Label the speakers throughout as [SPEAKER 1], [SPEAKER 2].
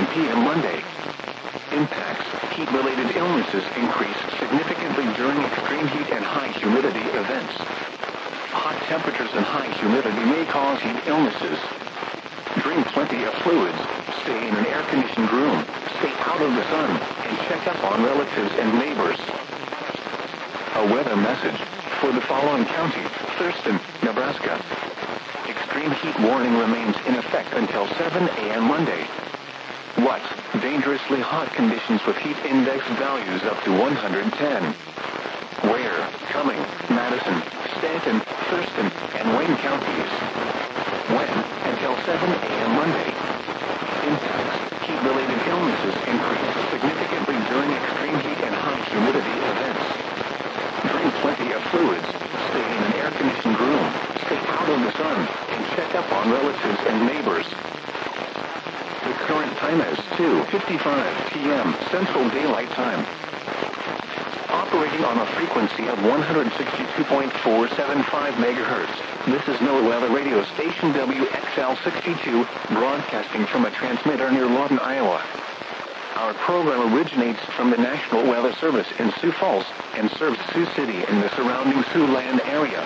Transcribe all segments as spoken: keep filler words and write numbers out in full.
[SPEAKER 1] p m Monday. Impacts. Heat-related illnesses increase significantly during extreme heat and high humidity events. Hot temperatures and high humidity may cause heat illnesses. Drink plenty of fluids, stay in an air-conditioned room, stay out of the sun, and check up on relatives and neighbors. A weather message for the following county: Thurston, Nebraska. Extreme heat warning remains in effect until seven a m Monday. What? Dangerously hot conditions with heat index values up to one hundred ten. Where? Cumming, Madison, Stanton, Thurston, and Wayne counties. When? Until seven a m Monday. Impacts. Heat-related illnesses increase significantly during extreme heat and high humidity events. Drink plenty of fluids, stay in an air-conditioned room, stay out of the sun, and check up on relatives and neighbors. The current time is two fifty-five p m Central Daylight Time. Operating on a frequency of one hundred sixty-two point four seven five megahertz, this is NOAA Weather Radio Station W X L sixty-two, broadcasting from a transmitter near Lawton, Iowa. Our program originates from the National Weather Service in Sioux Falls and serves Sioux City and the surrounding Siouxland area.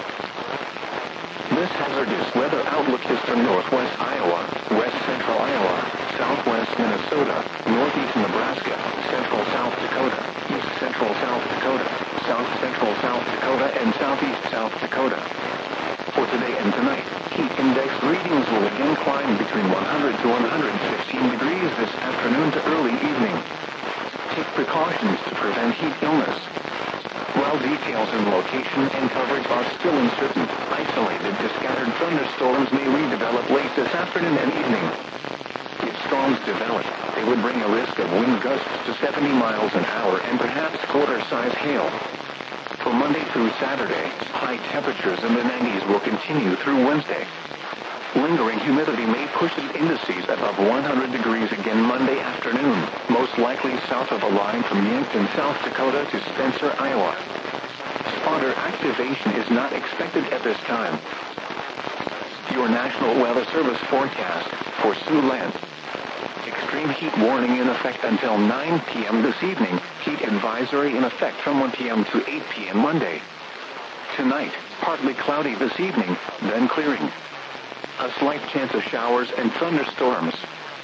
[SPEAKER 1] This hazardous weather outlook is from northwest Iowa, west central Iowa, southwest Minnesota, northeast Nebraska, central South Dakota, east central South Dakota, south central South Dakota, and southeast South Dakota. For today and tonight, heat index readings will again climb between one hundred to one hundred fifteen degrees this afternoon to early evening. Take precautions to prevent heat illness. While details and location and coverage are still uncertain, isolated to scattered thunderstorms may redevelop late this afternoon and evening. If storms develop, they would bring a risk of wind gusts to seventy miles an hour and perhaps quarter-size hail. For Monday through Saturday, high temperatures in the nineties will continue through Wednesday. Lingering humidity may push the indices above one hundred degrees again Monday afternoon, most likely south of a line from Yankton, South Dakota to Spencer, Iowa. Spotter activation is not expected at this time. Your National Weather Service forecast for Siouxland. Extreme heat warning in effect until nine p m this evening. Heat advisory in effect from one p m to eight p m Monday. Tonight, partly cloudy this evening, then clearing. A slight chance of showers and thunderstorms.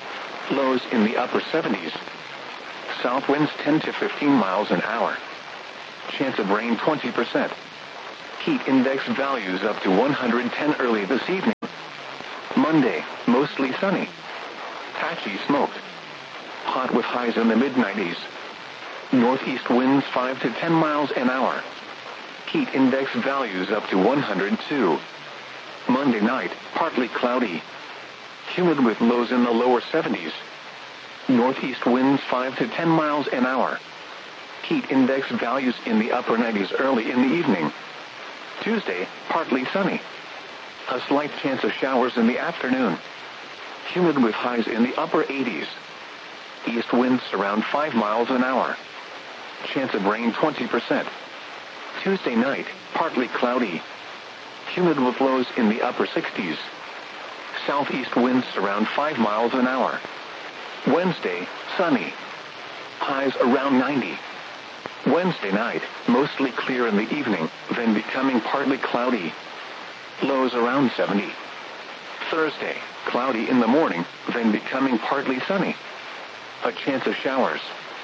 [SPEAKER 1] Lows in the upper seventies. South winds ten to fifteen miles an hour. Chance of rain twenty percent. Heat index values up to one hundred ten early this evening. Monday, mostly sunny. Patchy smoke. Hot with highs in the mid nineties. Northeast winds five to ten miles an hour. Heat index values up to one hundred two. Monday night, partly cloudy. Humid with lows in the lower seventies. Northeast winds five to ten miles an hour. Heat index values in the upper nineties early in the evening. Tuesday, partly sunny. A slight chance of showers in the afternoon. Humid with highs in the upper eighties. East winds around five miles an hour. Chance of rain twenty percent. Tuesday night, partly cloudy. Humid with lows in the upper sixties. Southeast winds around five miles an hour. Wednesday, sunny. Highs around ninety. Wednesday night, mostly clear in the evening, then becoming partly cloudy. Lows around seventy. Thursday, cloudy in the morning, then becoming partly sunny. A chance of showers.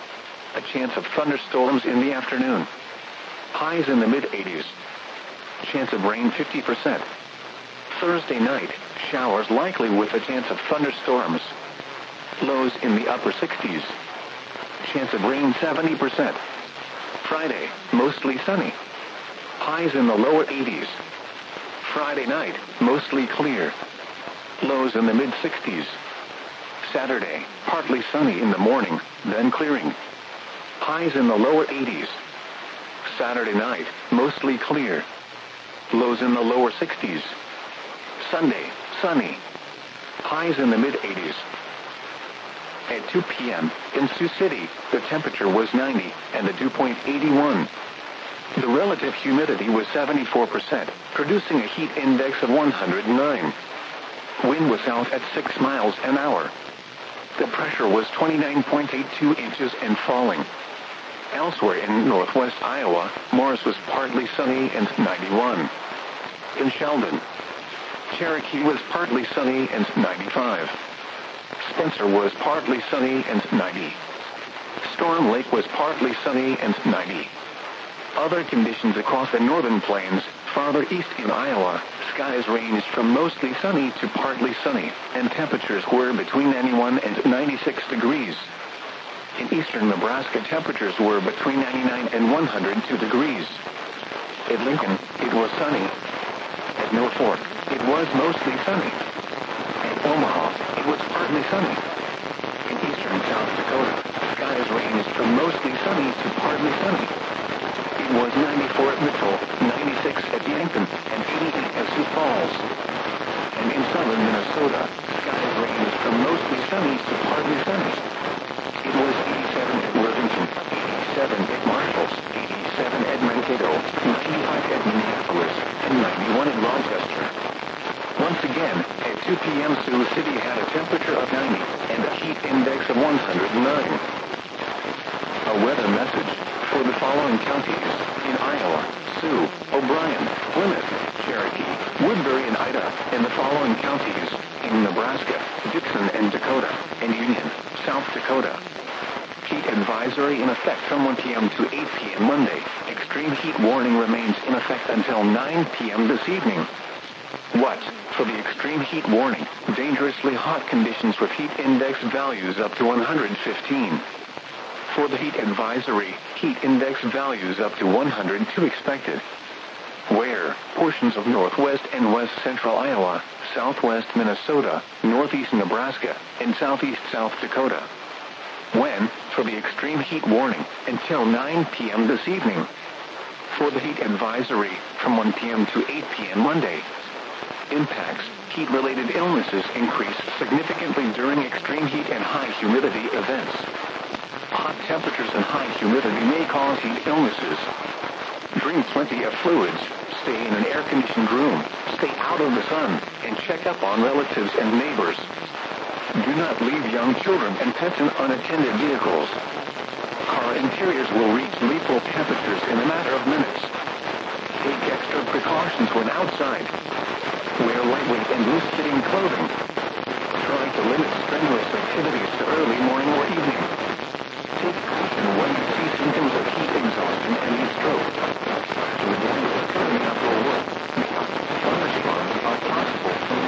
[SPEAKER 1] A chance of thunderstorms in the afternoon. Highs in the mid eighties. Chance of rain fifty percent. Thursday night, showers likely with a chance of thunderstorms. Lows in the upper sixties. Chance of rain seventy percent. Friday, mostly sunny. Highs in the lower eighties. Friday night, mostly clear. Lows in the mid sixties. Saturday, partly sunny in the morning, then clearing. Highs in the lower eighties. Saturday night, mostly clear. Lows in the lower sixties. Sunday, sunny. Highs in the mid eighties. At two p m in Sioux City, the temperature was ninety and the dew point eighty-one. The relative humidity was seventy-four percent, producing a heat index of one hundred nine. Wind was south at six miles an hour. The pressure was twenty-nine point eight two inches and falling. Elsewhere in northwest Iowa, Morris was partly sunny and ninety-one. In Sheldon, Cherokee was partly sunny and ninety-five. Spencer was partly sunny and ninety. Storm Lake was partly sunny and ninety. Other conditions across the northern plains, farther east in Iowa, skies ranged from mostly sunny to partly sunny, and temperatures were between ninety-one and ninety-six degrees. In eastern Nebraska, temperatures were between ninety-nine and one hundred two degrees. At Lincoln, it was sunny. At Mill Fork, it was mostly sunny. At Omaha, it was partly sunny. In eastern South Dakota, skies ranged from mostly sunny to partly sunny. It was ninety-four at Mitchell, ninety-six at Yankton, and eighty-eight at Sioux Falls. And in southern Minnesota, skies ranged from mostly sunny to partly sunny. It was eighty-seven at Worthington, eighty-seven at Marshalls, eighty-seven at Mankato, ninety-five at Minneapolis, and ninety-one at Rochester. Once again, at two p.m. Sioux City had a temperature of ninety and a heat index of one hundred nine. A weather message for the following counties in Iowa: Sioux, O'Brien, Plymouth, Cherokee, Woodbury, and Ida, and the following counties in Nebraska: Dixon and Dakota, and Union, South Dakota. Heat advisory in effect from one p.m. to eight p.m. Monday. Extreme heat warning remains in effect until nine p.m. this evening. What? For the extreme heat warning, dangerously hot conditions with heat index values up to one hundred fifteen. For the heat advisory, heat index values up to one hundred two expected. Where? Portions of northwest and west central Iowa, southwest Minnesota, northeast Nebraska, and southeast South Dakota. When? For the extreme heat warning, until nine p.m. this evening. For the heat advisory, from one p.m. to eight p.m. Monday. Impacts: heat-related illnesses increase significantly during extreme heat and high humidity events. Hot temperatures and high humidity may cause heat illnesses. Drink plenty of fluids, stay in an air-conditioned room, stay out of the sun, and check up on relatives and neighbors. Do not leave young children and pets in unattended vehicles. Car interiors will reach lethal temperatures in a matter of minutes. Take extra precautions when outside. Wear lightweight and loose-fitting clothing. Try to limit strenuous activities to early morning or evening.